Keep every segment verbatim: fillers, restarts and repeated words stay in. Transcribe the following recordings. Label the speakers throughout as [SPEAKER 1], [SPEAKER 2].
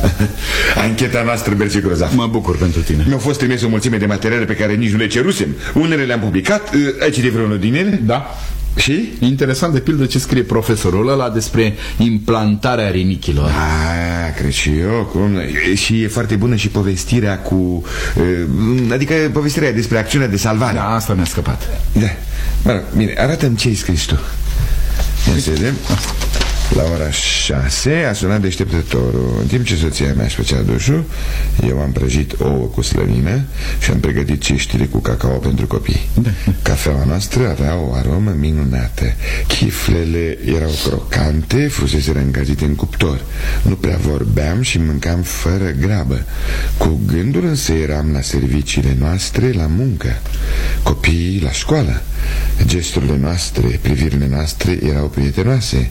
[SPEAKER 1] Ancheta noastră merge grozav.
[SPEAKER 2] Mă bucur pentru tine.
[SPEAKER 1] Mi-au fost trimis o mulțime de materiale pe care nici nu le cerusem. Unele le-am publicat. Ai citit vreunul din ele?
[SPEAKER 2] Da.
[SPEAKER 1] Și?
[SPEAKER 2] Interesant de pildă ce scrie profesorul ăla despre implantarea rinichilor.
[SPEAKER 1] Ah, cred și eu cum... Și e foarte bună și povestirea cu... Adică povestirea despre acțiunea de salvare.
[SPEAKER 2] Da, asta mi-a scăpat.
[SPEAKER 1] Da, mă rog, bine, arată-mi ce ai scris tu. Ia să vedem. La ora șase a sunat deșteptătorul. În timp ce soția mea își făcea dușul, eu am prăjit ouă cu slănină și am pregătit ceștile cu cacao pentru copii. Da. Cafeaua noastră avea o aromă minunată. Chiflele erau crocante, fuseseră încălzite în cuptor. Nu prea vorbeam și mâncam fără grabă. Cu gândul însă eram la serviciile noastre, la muncă. Copiii la școală. Gesturile noastre, privirile noastre erau prietenoase.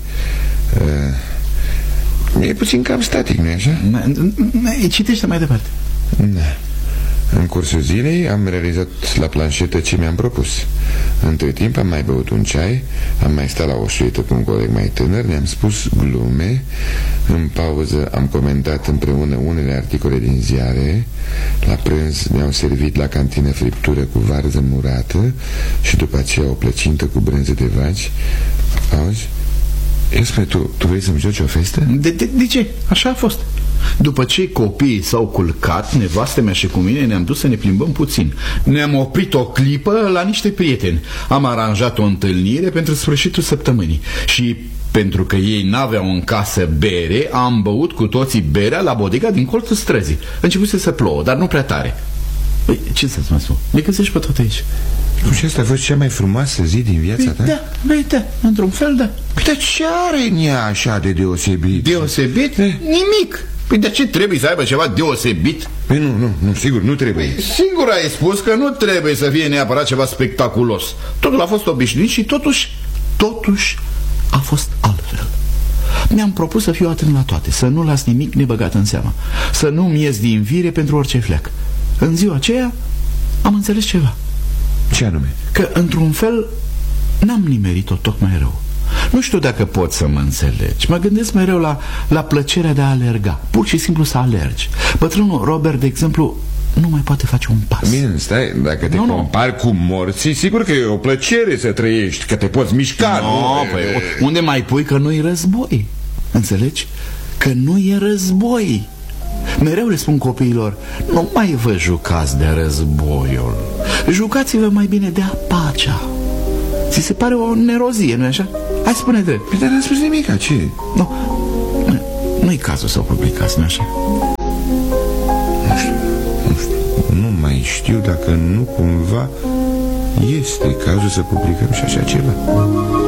[SPEAKER 1] Uh, e puțin cam static, nu-i așa?
[SPEAKER 2] Citește mai departe.
[SPEAKER 1] Da. În cursul zilei am realizat la planșetă ce mi-am propus. Între timp am mai băut un ceai, am mai stat la o suită cu un coleg mai tânăr, ne-am spus glume. În pauză am comentat împreună unele articole din ziare. La prânz ne-au servit la cantină friptură cu varză murată și după aceea o plăcintă cu brânză de vaci. Auzi? Eu spune, tu, tu vrei să-mi joci o festă?
[SPEAKER 2] De, de, de ce? Așa a fost. După ce copiii s-au culcat, nevastă mea și cu mine ne-am dus să ne plimbăm puțin. Ne-am oprit o clipă la niște prieteni. Am aranjat o întâlnire pentru sfârșitul săptămânii. Și pentru că ei n-aveau în casă bere, am băut cu toții berea la bodega din colțul străzii. Începuse să plouă, dar nu prea tare. Păi, ce să-ți mai spun? Le găsești pe tot aici.
[SPEAKER 1] Cum și asta a fost cea mai frumoasă zi din viața ta?
[SPEAKER 2] Da, băi, da, într-un fel, da.
[SPEAKER 1] Păi, dar ce are în ea așa de deosebit?
[SPEAKER 2] Deosebit? Eh. Nimic. Păi de ce trebuie să aibă ceva deosebit?
[SPEAKER 1] Păi nu, nu, nu, sigur, nu trebuie.
[SPEAKER 2] Sigur ai spus că nu trebuie să fie neapărat ceva spectaculos. Totul a fost obișnuit și totuși, totuși a fost altfel. Mi-am propus să fiu atent la toate, să nu las nimic nebăgat în seamă, să nu-mi ies din vire pentru orice fleac. În ziua aceea am înțeles ceva.
[SPEAKER 1] Ce anume?
[SPEAKER 2] Că într-un fel n-am nimerit-o tocmai rău. Nu știu dacă pot să mă înțelegi. Mă gândesc mereu la, la plăcerea de a alerga. Pur și simplu să alergi. Bătrânul Robert, de exemplu, nu mai poate face un pas.
[SPEAKER 1] Bine, stai, dacă te
[SPEAKER 2] nu,
[SPEAKER 1] compari
[SPEAKER 2] nu.
[SPEAKER 1] cu morții, sigur că e o plăcere să trăiești, că te poți mișca.
[SPEAKER 2] No, nu, păi, unde mai pui că nu-i război? Înțelegi? Că nu e război. Mereu le spun copiilor, nu mai vă jucați de războiul, jucați-vă mai bine de pacea. Ți se pare o nerozie, nu-i așa? Hai, spune drept.
[SPEAKER 1] Păi, dar n-am spus nimic, ce?
[SPEAKER 2] Nu, nu-i cazul să o publicați, nu-i așa?
[SPEAKER 1] Nu știu, nu știu, nu mai știu dacă nu cumva este cazul să publicăm și așa ceva.